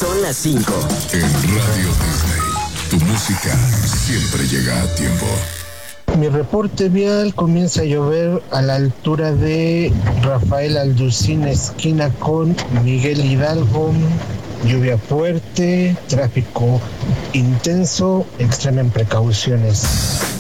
Son las 5. En Radio Disney, tu música siempre llega a tiempo. Mi reporte vial: comienza a llover a la altura de Rafael Alducín, esquina con Miguel Hidalgo. Lluvia fuerte, tráfico intenso, extremen precauciones.